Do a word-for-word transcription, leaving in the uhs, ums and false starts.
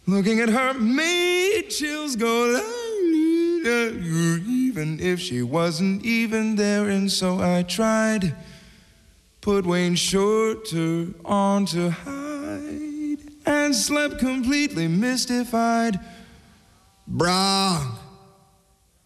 Looking at her made chills go, even if she wasn't even there, and so I tried. Put Wayne Shorter on to hide and slept completely mystified. Bronx,